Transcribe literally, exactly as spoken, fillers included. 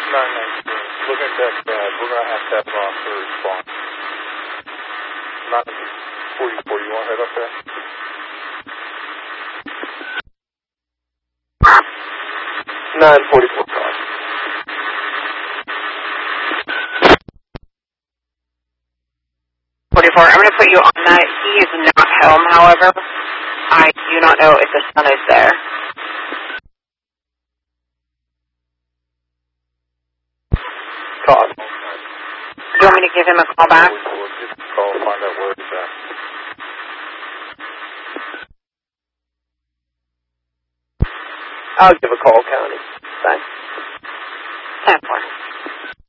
nine nineteen. Looking at that bad. We're going to have to have an officer respond. nine forty-four, you want to head up there? nine forty-four, five. forty-four, I'm going to put you on that. He is not home, however. I do not know if the son is there. Todd. Do you want me to give him a call back? We'll just call, find out where he's at. I'll give a call, County.